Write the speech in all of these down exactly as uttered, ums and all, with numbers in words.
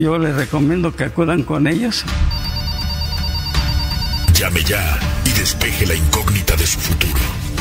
Yo les recomiendo que acudan con ellos. Llame ya y despeje la incógnita de su futuro.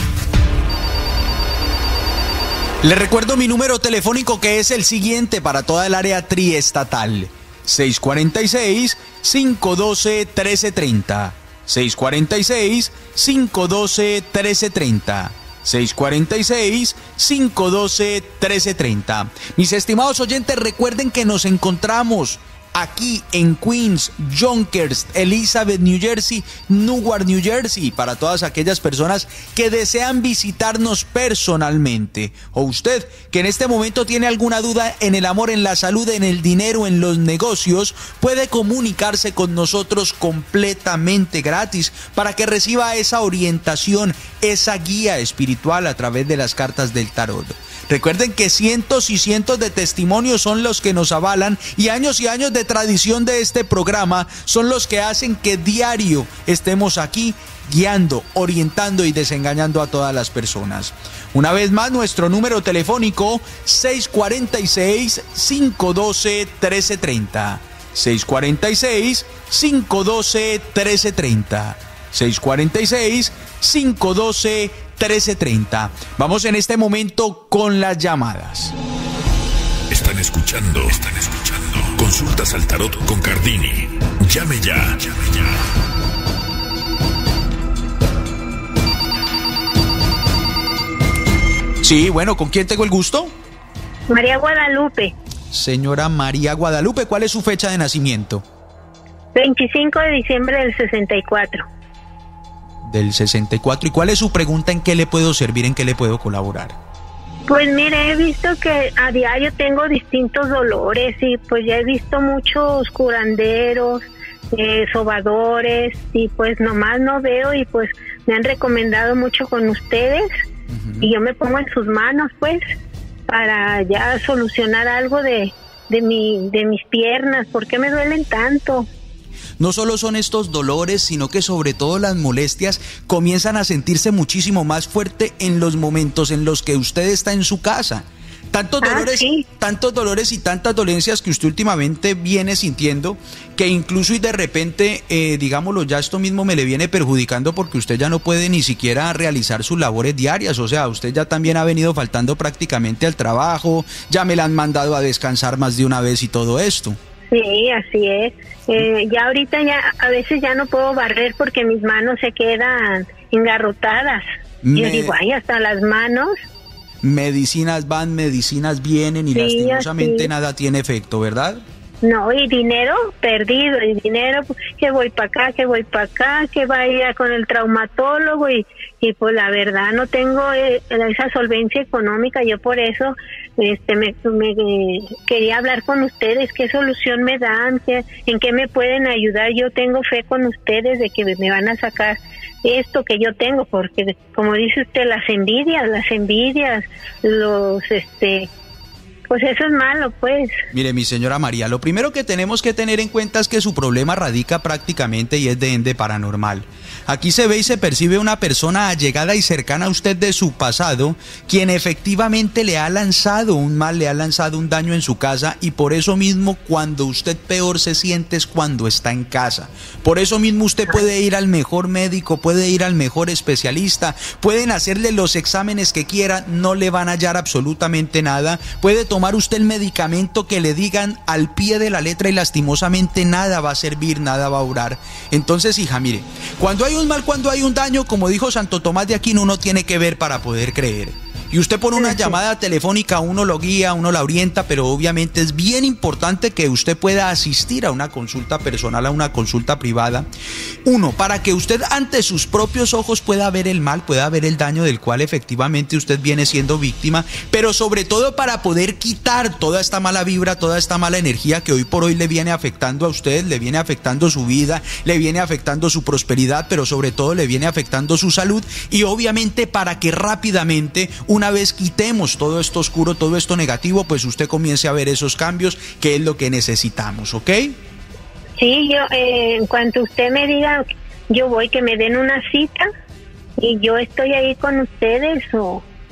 Le recuerdo mi número telefónico, que es el siguiente para toda el área triestatal: seis cuatro seis, cinco uno dos, uno tres tres cero. seis cuatro seis, cinco uno dos, uno tres tres cero. seis cuatro seis, cinco uno dos, uno tres tres cero. Mis estimados oyentes, recuerden que nos encontramos aquí en Queens, Yonkers, Elizabeth, New Jersey, Newark, New Jersey, para todas aquellas personas que desean visitarnos personalmente. O usted que en este momento tiene alguna duda en el amor, en la salud, en el dinero, en los negocios, puede comunicarse con nosotros completamente gratis para que reciba esa orientación, esa guía espiritual a través de las cartas del tarot. Recuerden que cientos y cientos de testimonios son los que nos avalan, y años y años de tradición de este programa son los que hacen que diario estemos aquí guiando, orientando y desengañando a todas las personas. Una vez más, nuestro número telefónico: seis cuatro seis, cinco uno dos, uno tres tres cero. seis cuatro seis, cinco uno dos, uno tres tres cero. seis cuatro seis, cinco uno dos, uno tres tres cero. Vamos en este momento con las llamadas. Están escuchando, están escuchando. Consultas al tarot con Cardini. Llame ya, llame ya. Sí, bueno, ¿con quién tengo el gusto? María Guadalupe. Señora María Guadalupe, ¿cuál es su fecha de nacimiento? veinticinco de diciembre del sesenta y cuatro. Del sesenta y cuatro. ¿Y cuál es su pregunta? ¿En qué le puedo servir? ¿En qué le puedo colaborar? Pues mire, he visto que a diario tengo distintos dolores y pues ya he visto muchos curanderos, eh, sobadores, y pues nomás no veo, y pues me han recomendado mucho con ustedes. Uh-huh. Y yo me pongo en sus manos pues para ya solucionar algo de, de, mi, de mis piernas. ¿Por qué me duelen tanto? No solo son estos dolores, sino que sobre todo las molestias comienzan a sentirse muchísimo más fuerte en los momentos en los que usted está en su casa. Tantos dolores, ah, ¿sí? tantos dolores y tantas dolencias que usted últimamente viene sintiendo, que incluso y de repente, eh, digámoslo, ya esto mismo me le viene perjudicando, porque usted ya no puede ni siquiera realizar sus labores diarias. O sea, usted ya también ha venido faltando prácticamente al trabajo, ya me la han mandado a descansar más de una vez y todo esto. Sí, así es. Eh, ya ahorita ya a veces ya no puedo barrer porque mis manos se quedan engarrotadas. Me... Yo digo, ay, hasta las manos. Medicinas van, medicinas vienen y sí, lastimosamente así. Nada tiene efecto, ¿verdad? No, y dinero perdido, y dinero que voy para acá, que voy para acá, que vaya con el traumatólogo, y, y pues la verdad no tengo eh, esa solvencia económica. Yo por eso este me, me eh, quería hablar con ustedes, qué solución me dan, qué, en qué me pueden ayudar. Yo tengo fe con ustedes de que me van a sacar esto que yo tengo, porque como dice usted, las envidias, las envidias, los este pues eso es malo, pues. Mire, mi señora María, lo primero que tenemos que tener en cuenta es que su problema radica prácticamente y es de ende paranormal. Aquí se ve y se percibe una persona allegada y cercana a usted de su pasado, quien efectivamente le ha lanzado un mal, le ha lanzado un daño en su casa, y por eso mismo cuando usted peor se siente es cuando está en casa. Por eso mismo usted puede ir al mejor médico, puede ir al mejor especialista, pueden hacerle los exámenes que quiera, no le van a hallar absolutamente nada, puede tomar tomar usted el medicamento que le digan al pie de la letra y lastimosamente nada va a servir, nada va a orar. Entonces, hija, mire, cuando hay un mal, cuando hay un daño, como dijo Santo Tomás de Aquino, uno tiene que ver para poder creer. Y usted por una llamada telefónica uno lo guía, uno la orienta, pero obviamente es bien importante que usted pueda asistir a una consulta personal, a una consulta privada. Uno, para que usted ante sus propios ojos pueda ver el mal, pueda ver el daño del cual efectivamente usted viene siendo víctima, pero sobre todo para poder quitar toda esta mala vibra, toda esta mala energía que hoy por hoy le viene afectando a usted, le viene afectando su vida, le viene afectando su prosperidad, pero sobre todo le viene afectando su salud, y obviamente para que rápidamente un Una vez quitemos todo esto oscuro, todo esto negativo, pues usted comience a ver esos cambios, que es lo que necesitamos, ¿ok? Sí, yo, eh, en cuanto usted me diga, yo voy, que me den una cita y yo estoy ahí con ustedes, o,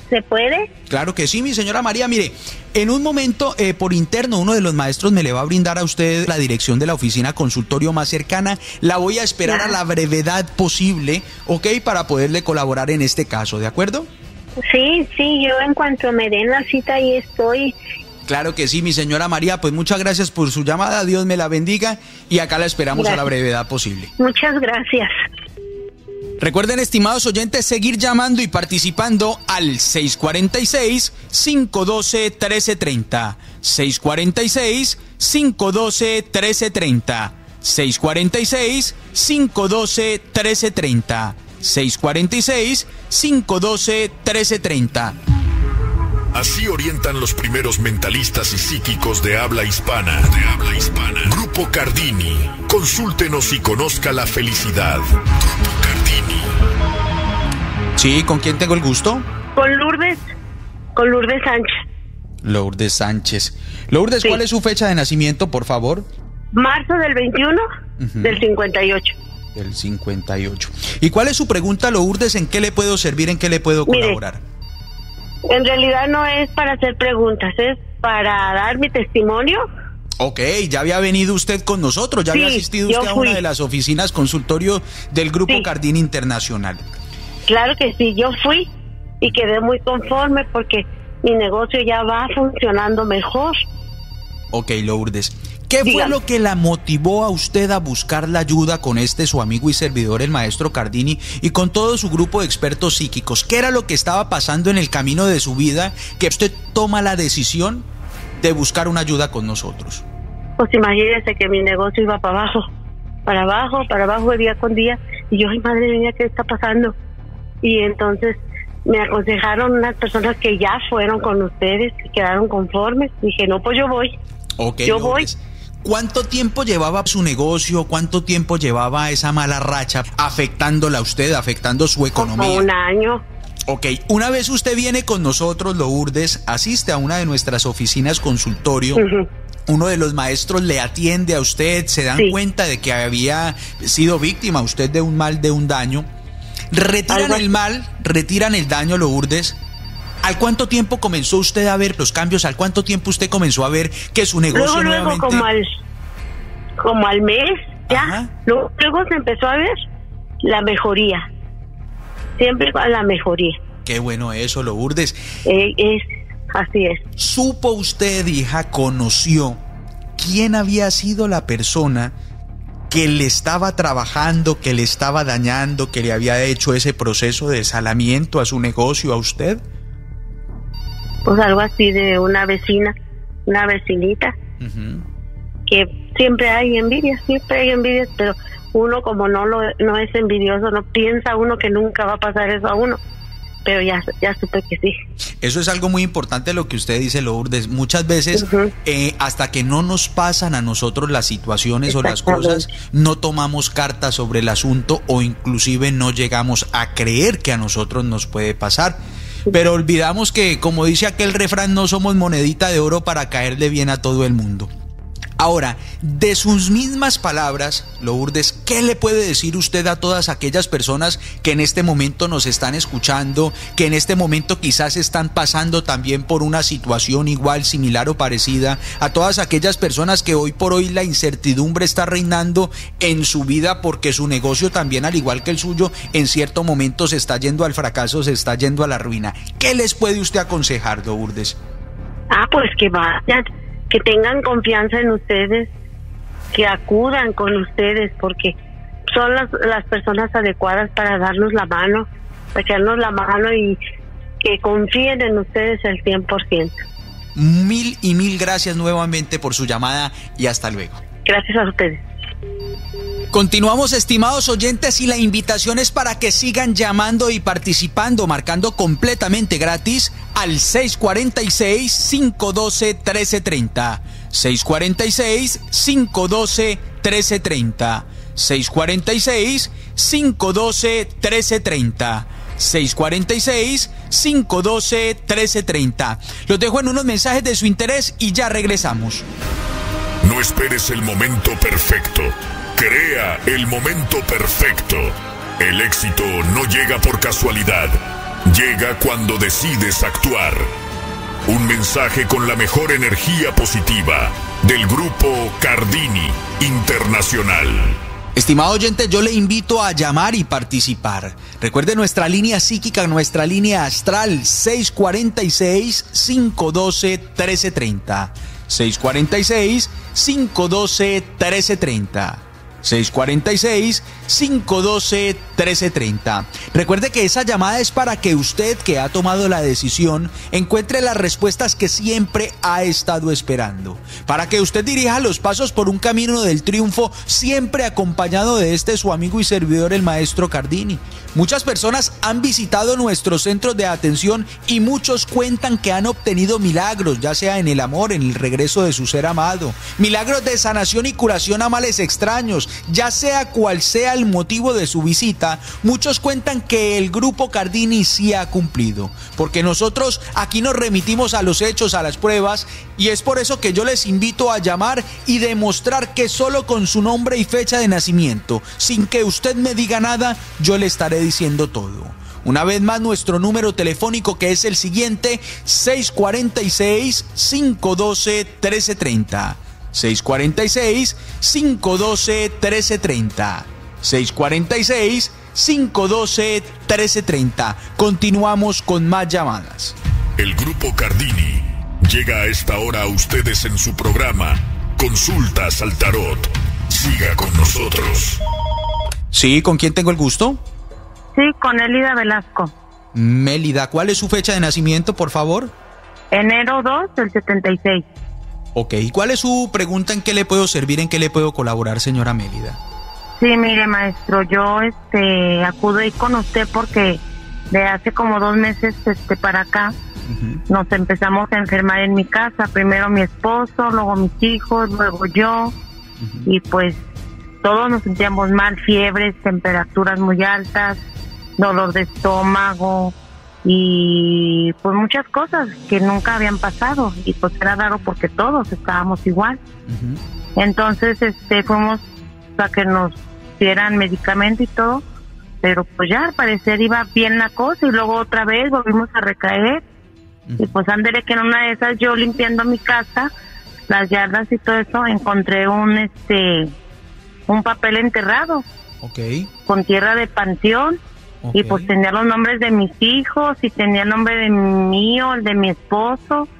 ¿Se puede? Claro que sí, mi señora María. Mire, en un momento, eh, por interno, uno de los maestros me le va a brindar a usted la dirección de la oficina consultorio más cercana. La voy a esperar Claro. a la brevedad posible, ¿ok? Para poderle colaborar en este caso, ¿de acuerdo? Sí, sí, yo en cuanto me den la cita ahí estoy. Claro que sí, mi señora María. Pues muchas gracias por su llamada. Dios me la bendiga. Y acá la esperamos Gracias. a la brevedad posible. Muchas gracias. Recuerden, estimados oyentes, seguir llamando y participando al seis cuatro seis, cinco uno dos, uno tres tres cero. seis cuatro seis, cinco uno dos, uno tres tres cero. seis cuatro seis, cinco uno dos, uno tres tres cero. seis cuatro seis, cinco uno dos, uno tres tres cero. Así orientan los primeros mentalistas y psíquicos de habla hispana. De habla hispana. Grupo Cardini. Consúltenos y conozca la felicidad. Grupo Cardini. Sí, ¿con quién tengo el gusto? Con Lourdes, con Lourdes Sánchez. Lourdes Sánchez. Lourdes, Sí. ¿cuál es su fecha de nacimiento, por favor? Marzo del veintiuno Ujú. del cincuenta y ocho. Del cincuenta y ocho. ¿Y cuál es su pregunta, Lourdes? ¿En qué le puedo servir? ¿En qué le puedo Mire, colaborar? En realidad no es para hacer preguntas, es para dar mi testimonio. Ok, ya había venido usted con nosotros, ya Sí, había asistido yo usted a fui. una de las oficinas consultorio del Grupo Sí. Cardini Internacional. Claro que sí, yo fui y quedé muy conforme porque mi negocio ya va funcionando mejor. Ok, Lourdes. ¿Qué fue Dígame. lo que la motivó a usted a buscar la ayuda con este su amigo y servidor, el maestro Cardini, y con todo su grupo de expertos psíquicos? ¿Qué era lo que estaba pasando en el camino de su vida que usted toma la decisión de buscar una ayuda con nosotros? Pues imagínese que mi negocio iba para abajo, para abajo, para abajo día con día. Y yo, ay madre mía, ¿qué está pasando? Y entonces me aconsejaron unas personas que ya fueron con ustedes y quedaron conformes. Dije, no, pues yo voy. Ok, Yo voy. Lourdes. ¿Cuánto tiempo llevaba su negocio? ¿Cuánto tiempo llevaba esa mala racha afectándola a usted, afectando su Como economía? un año. Ok, una vez usted viene con nosotros, Lourdes, asiste a una de nuestras oficinas consultorio, Ujú. uno de los maestros le atiende a usted, se dan Sí. cuenta de que había sido víctima usted de un mal, de un daño, retiran Algo así. el mal, retiran el daño, Lourdes. ¿Al cuánto tiempo comenzó usted a ver los cambios? ¿Al cuánto tiempo usted comenzó a ver que su negocio Luego, luego, nuevamente... como al, como al mes, ya. Ajá. Luego, luego se empezó a ver la mejoría. Siempre va la mejoría. Qué bueno eso, Lourdes. Eh, es, así es. ¿Supo usted, hija, conoció quién había sido la persona que le estaba trabajando, que le estaba dañando, que le había hecho ese proceso de desalamiento a su negocio, a usted? Pues algo así de una vecina, una vecinita, Ujú. que siempre hay envidias, siempre hay envidias, pero uno como no lo no es envidioso, no piensa uno que nunca va a pasar eso a uno, pero ya, ya supe que sí. Eso es algo muy importante lo que usted dice, Lourdes. Muchas veces, Ujú. eh, hasta que no nos pasan a nosotros las situaciones o las Exactamente. cosas, no tomamos cartas sobre el asunto o inclusive no llegamos a creer que a nosotros nos puede pasar. Pero olvidamos que, como dice aquel refrán, no somos monedita de oro para caerle bien a todo el mundo. Ahora, de sus mismas palabras, Lourdes, ¿qué le puede decir usted a todas aquellas personas que en este momento nos están escuchando, que en este momento quizás están pasando también por una situación igual, similar o parecida, a todas aquellas personas que hoy por hoy la incertidumbre está reinando en su vida porque su negocio también, al igual que el suyo, en cierto momento se está yendo al fracaso, se está yendo a la ruina? ¿Qué les puede usted aconsejar, Lourdes? Ah, pues que vayan, que tengan confianza en ustedes, que acudan con ustedes, porque son las, las personas adecuadas para darnos la mano, para echarnos la mano y que confíen en ustedes el cien por ciento. Mil y mil gracias nuevamente por su llamada y hasta luego. Gracias a ustedes. Continuamos, estimados oyentes, y la invitación es para que sigan llamando y participando, marcando completamente gratis al seis cuatro seis, cinco uno dos, uno tres tres cero. seis cuatro seis, cinco uno dos, uno tres tres cero. seis cuatro seis, cinco uno dos, uno tres tres cero. seis cuatro seis, cinco uno dos, uno tres tres cero. Los dejo en unos mensajes de su interés y ya regresamos. No esperes el momento perfecto. Crea el momento perfecto. El éxito no llega por casualidad. llega cuando decides actuar. Un mensaje con la mejor energía positiva del Grupo Cardini Internacional. Estimado oyente, yo le invito a llamar y participar. Recuerde nuestra línea psíquica, nuestra línea astral, seis cuatro seis, cinco uno dos, uno tres tres cero. seis cuatro seis, cinco uno dos, uno tres tres cero. seis cuatro seis, cinco uno dos, uno tres tres cero. Recuerde que esa llamada es para que usted, que ha tomado la decisión, encuentre las respuestas que siempre ha estado esperando. Para que usted dirija los pasos por un camino del triunfo, siempre acompañado de este su amigo y servidor, el Maestro Cardini. Muchas personas han visitado nuestros centros de atención y muchos cuentan que han obtenido milagros, ya sea en el amor, en el regreso de su ser amado, milagros de sanación y curación a males extraños. Ya sea cual sea el motivo de su visita, muchos cuentan que el Grupo Cardini sí ha cumplido, porque nosotros aquí nos remitimos a los hechos, a las pruebas, y es por eso que yo les invito a llamar y demostrar que solo con su nombre y fecha de nacimiento, sin que usted me diga nada, yo le estaré diciendo todo. Una vez más, nuestro número telefónico, que es el siguiente: seis cuatro seis, cinco uno dos, uno tres tres cero. seis cuatro seis, cinco uno dos, uno tres tres cero. seis cuatro seis, cinco uno dos, uno tres tres cero. Continuamos con más llamadas. El Grupo Cardini llega a esta hora a ustedes en su programa Consultas al Tarot. Siga con nosotros. Sí, ¿con quién tengo el gusto? Sí, con Elida Velasco. Mélida, ¿cuál es su fecha de nacimiento, por favor? Enero dos del setenta y seis. Ok, ¿cuál es su pregunta? ¿En qué le puedo servir? ¿En qué le puedo colaborar, señora Mélida? Sí, mire, maestro, yo este acudo ahí con usted porque de hace como dos meses este para acá uh-huh. nos empezamos a enfermar en mi casa. Primero mi esposo, luego mis hijos, luego yo. Uh-huh. Y pues todos nos sentíamos mal, fiebres, temperaturas muy altas, dolor de estómago y pues muchas cosas que nunca habían pasado, y pues era raro porque todos estábamos igual. Uh-huh. Entonces este fuimos a que nos dieran medicamento y todo, pero pues ya al parecer iba bien la cosa, y luego otra vez volvimos a recaer. Uh-huh. Y pues ándele que en una de esas, yo limpiando mi casa, las yardas y todo eso, encontré un este un papel enterrado, okay, con tierra de panteón. Okay. Y pues tenía los nombres de mis hijos y tenía el nombre de mío, el de mi esposo,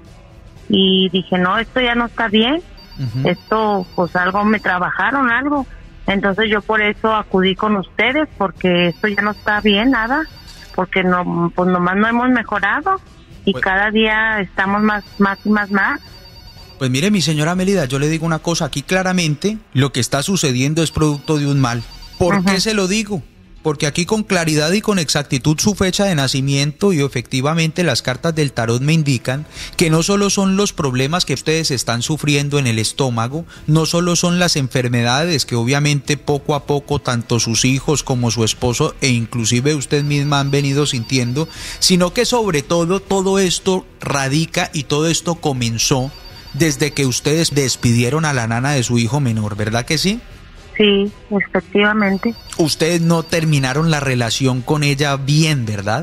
y dije, no, esto ya no está bien. Uh-huh. Esto, pues algo me trabajaron, algo. Entonces yo por eso acudí con ustedes, porque esto ya no está bien, nada, porque no, pues nomás no hemos mejorado y pues, cada día estamos más, más y más, más. Pues mire, mi señora Mélida, yo le digo una cosa, aquí claramente lo que está sucediendo es producto de un mal. ¿Por uh-huh. qué se lo digo? Porque aquí con claridad y con exactitud su fecha de nacimiento, y efectivamente las cartas del tarot me indican que no solo son los problemas que ustedes están sufriendo en el estómago, no solo son las enfermedades que obviamente poco a poco tanto sus hijos como su esposo e inclusive usted misma han venido sintiendo, sino que sobre todo todo esto radica y todo esto comenzó desde que ustedes despidieron a la nana de su hijo menor, ¿verdad que sí? Sí, efectivamente. Ustedes no terminaron la relación con ella bien, ¿verdad?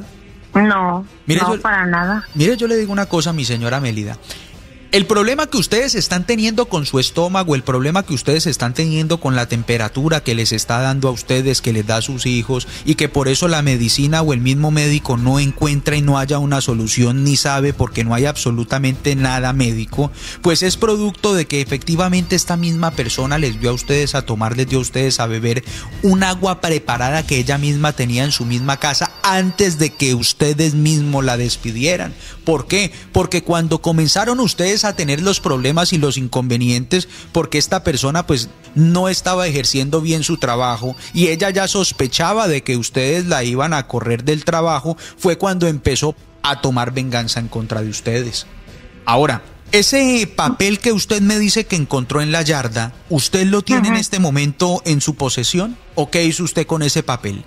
No, mire, no yo, para nada. Mire, yo le digo una cosa, mi señora Mélida. El problema que ustedes están teniendo con su estómago, el problema que ustedes están teniendo con la temperatura que les está dando a ustedes, que les da a sus hijos, y que por eso la medicina o el mismo médico no encuentra y no haya una solución ni sabe, porque no hay absolutamente nada médico, pues es producto de que efectivamente esta misma persona les dio a ustedes a tomar, les dio a ustedes a beber un agua preparada que ella misma tenía en su misma casa antes de que ustedes mismos la despidieran. ¿Por qué? Porque cuando comenzaron ustedes a tener los problemas y los inconvenientes, porque esta persona pues no estaba ejerciendo bien su trabajo y ella ya sospechaba de que ustedes la iban a correr del trabajo, fue cuando empezó a tomar venganza en contra de ustedes. Ahora, ese papel que usted me dice que encontró en la yarda, ¿usted lo tiene uh-huh. en este momento en su posesión? ¿O qué hizo usted con ese papel?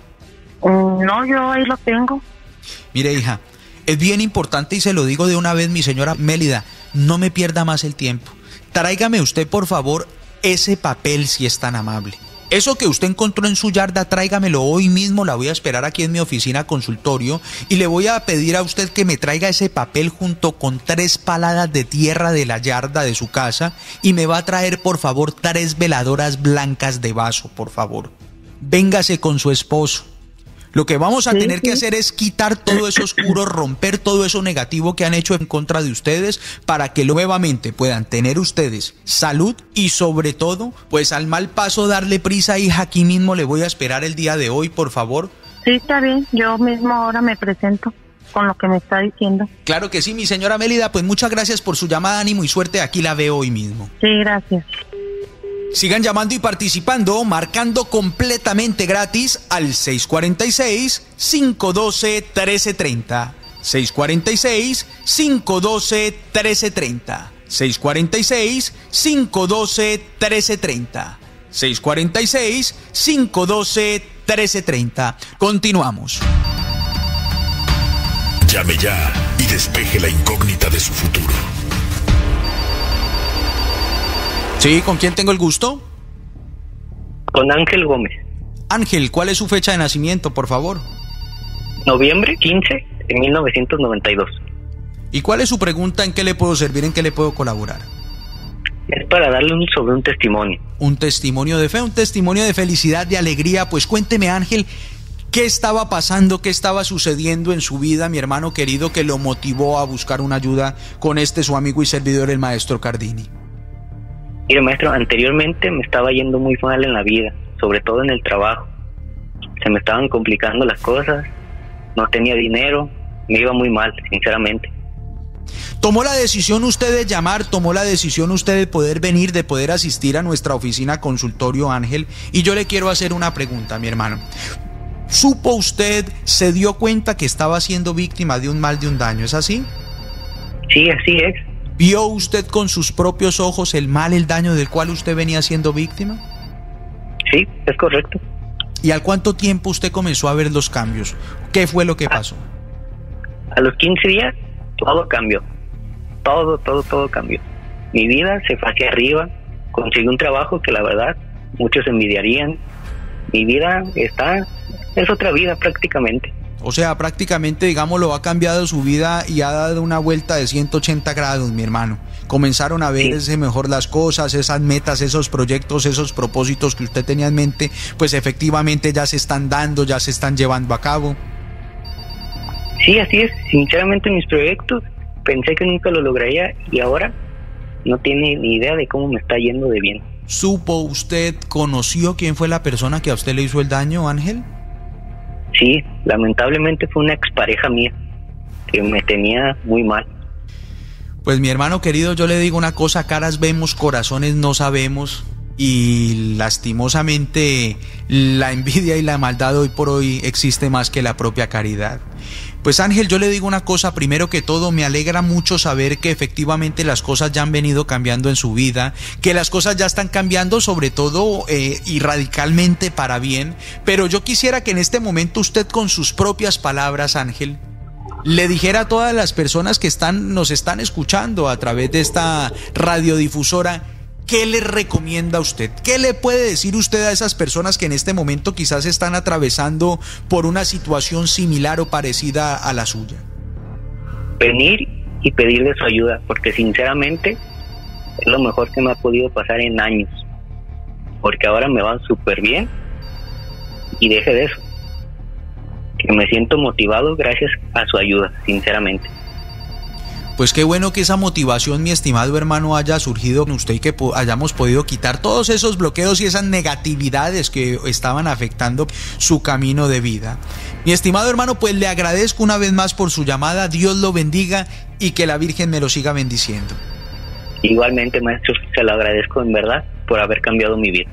Uh, no, yo ahí lo tengo. Mire, hija, es bien importante y se lo digo de una vez, mi señora Mélida, no me pierda más el tiempo. Tráigame usted, por favor, ese papel si es tan amable. Eso que usted encontró en su yarda, tráigamelo hoy mismo, la voy a esperar aquí en mi oficina consultorio y le voy a pedir a usted que me traiga ese papel junto con tres paladas de tierra de la yarda de su casa y me va a traer por favor tres veladoras blancas de vaso, por favor. Véngase con su esposo. Lo que vamos a tener que hacer es quitar todo eso oscuro, romper todo eso negativo que han hecho en contra de ustedes para que nuevamente puedan tener ustedes salud y sobre todo, pues al mal paso darle prisa, hija, aquí mismo le voy a esperar el día de hoy, por favor. Sí, está bien, yo mismo ahora me presento con lo que me está diciendo. Claro que sí, mi señora Mélida, pues muchas gracias por su llamada, ánimo y suerte, aquí la veo hoy mismo. Sí, gracias. Sigan llamando y participando, marcando completamente gratis al seis cuatro seis, cinco uno dos, uno tres tres cero. seis cuatro seis, cinco uno dos, uno tres tres cero. seis cuatro seis, cinco uno dos, uno tres tres cero. seis cuatro seis, cinco uno dos, uno tres tres cero. Continuamos. Llame ya y despeje la incógnita de su futuro. Sí, ¿con quién tengo el gusto? Con Ángel Gómez. Ángel, ¿cuál es su fecha de nacimiento, por favor? Noviembre quince de mil novecientos noventa y dos. ¿Y cuál es su pregunta? ¿En qué le puedo servir? ¿En qué le puedo colaborar? Es para darle un, sobre un testimonio. Un testimonio de fe, un testimonio de felicidad, de alegría. Pues cuénteme, Ángel, ¿qué estaba pasando, qué estaba sucediendo en su vida, mi hermano querido, que lo motivó a buscar una ayuda con este su amigo y servidor, el maestro Cardini? Mire, maestro, anteriormente me estaba yendo muy mal en la vida, sobre todo en el trabajo. Se me estaban complicando las cosas, no tenía dinero, me iba muy mal, sinceramente. Tomó la decisión usted de llamar, tomó la decisión usted de poder venir, de poder asistir a nuestra oficina consultorio, Ángel, y yo le quiero hacer una pregunta, mi hermano. ¿Supo usted, se dio cuenta que estaba siendo víctima de un mal, de un daño? ¿Es así? Sí, así es. ¿Vio usted con sus propios ojos el mal, el daño del cual usted venía siendo víctima? Sí, es correcto. ¿Y al cuánto tiempo usted comenzó a ver los cambios? ¿Qué fue lo que pasó? A los quince días, todo cambió. Todo, todo, todo cambió. Mi vida se fue hacia arriba, conseguí un trabajo que la verdad muchos envidiarían. Mi vida está, es otra vida prácticamente. O sea, prácticamente, digámoslo, ha cambiado su vida y ha dado una vuelta de ciento ochenta grados, mi hermano. Comenzaron a verse sí. mejor las cosas, esas metas, esos proyectos, esos propósitos que usted tenía en mente, pues efectivamente ya se están dando, ya se están llevando a cabo. Sí, así es. Sinceramente mis proyectos pensé que nunca lo lograría y ahora no tiene ni idea de cómo me está yendo de bien. ¿Supo usted, conoció quién fue la persona que a usted le hizo el daño, Ángel? Sí, lamentablemente fue una expareja mía que me tenía muy mal. Pues mi hermano querido, yo le digo una cosa, caras vemos, corazones no sabemos, y lastimosamente la envidia y la maldad hoy por hoy existe más que la propia caridad. Pues Ángel, yo le digo una cosa, primero que todo me alegra mucho saber que efectivamente las cosas ya han venido cambiando en su vida, que las cosas ya están cambiando sobre todo eh, y radicalmente para bien, pero yo quisiera que en este momento usted con sus propias palabras, Ángel, le dijera a todas las personas que están, nos están escuchando a través de esta radiodifusora, ¿qué le recomienda usted? ¿Qué le puede decir usted a esas personas que en este momento quizás están atravesando por una situación similar o parecida a la suya? Venir y pedirle su ayuda, porque sinceramente es lo mejor que me ha podido pasar en años, porque ahora me va súper bien y deje de eso, que me siento motivado gracias a su ayuda, sinceramente. Pues qué bueno que esa motivación, mi estimado hermano, haya surgido en usted y que po- hayamos podido quitar todos esos bloqueos y esas negatividades que estaban afectando su camino de vida. Mi estimado hermano, pues le agradezco una vez más por su llamada, Dios lo bendiga y que la Virgen me lo siga bendiciendo. Igualmente, maestro, se lo agradezco en verdad por haber cambiado mi vida.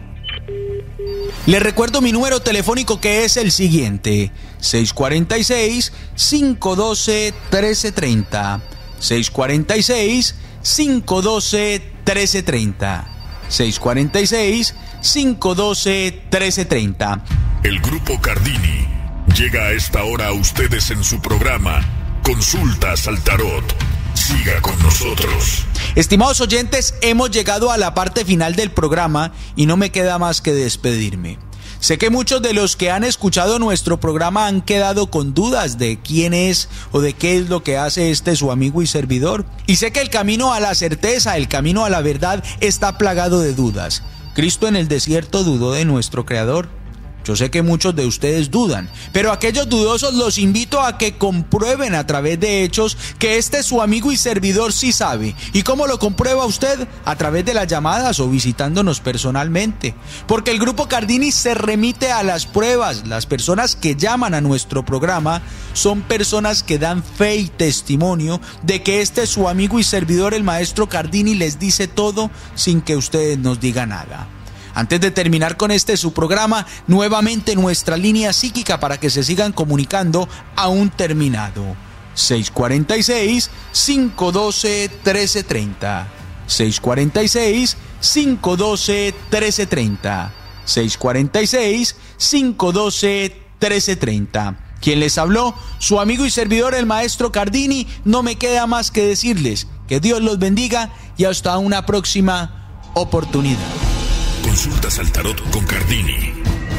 Le recuerdo mi número telefónico, que es el siguiente: seis cuatro seis, cinco uno dos, uno tres tres cero. seis cuatro seis, cinco uno dos, uno tres tres cero. seis cuatro seis, cinco uno dos, uno tres tres cero. El Grupo Cardini llega a esta hora a ustedes en su programa Consultas al Tarot. Siga con nosotros. Estimados oyentes, hemos llegado a la parte final del programa y no me queda más que despedirme. Sé que muchos de los que han escuchado nuestro programa han quedado con dudas de quién es o de qué es lo que hace este su amigo y servidor. Y sé que el camino a la certeza, el camino a la verdad está plagado de dudas. Cristo en el desierto dudó de nuestro Creador. Yo sé que muchos de ustedes dudan, pero aquellos dudosos los invito a que comprueben a través de hechos que este su amigo y servidor sí sabe. ¿Y cómo lo comprueba usted? A través de las llamadas o visitándonos personalmente. Porque el Grupo Cardini se remite a las pruebas. Las personas que llaman a nuestro programa son personas que dan fe y testimonio de que este su amigo y servidor, el maestro Cardini, les dice todo sin que ustedes nos digan nada. Antes de terminar con este su programa, nuevamente nuestra línea psíquica para que se sigan comunicando aún terminado. seis cuatro seis, cinco uno dos, uno tres tres cero. seis cuatro seis, cinco uno dos, uno tres tres cero. seis cuatro seis, cinco uno dos, uno tres tres cero. Quien les habló, su amigo y servidor, el maestro Cardini. No me queda más que decirles que Dios los bendiga y hasta una próxima oportunidad. Consultas al tarot con Cardini.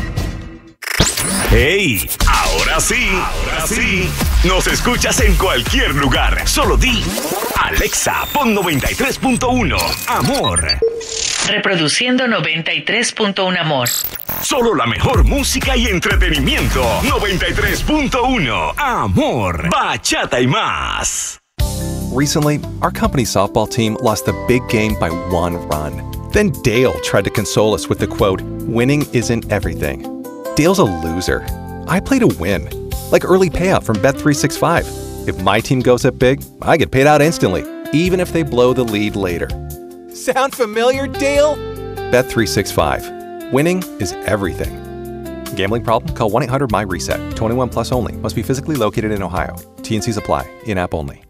¡Hey! Ahora sí, ahora sí. Nos escuchas en cualquier lugar. Solo di Alexa, pon noventa y tres punto uno Amor. Reproduciendo noventa y tres punto uno Amor. Solo la mejor música y entretenimiento. noventa y tres punto uno Amor. Bachata y más. Recently, our company's softball team lost a big game by one run. Then Dale tried to console us with the quote, "Winning isn't everything." Dale's a loser. I play to win. Like early payout from Bet three sixty-five. If my team goes up big, I get paid out instantly, even if they blow the lead later. Sound familiar, Dale? Bet three sixty-five. Winning is everything. Gambling problem? Call one eight hundred M Y RESET. twenty-one plus only. Must be physically located in Ohio. T and C's apply. In-app only.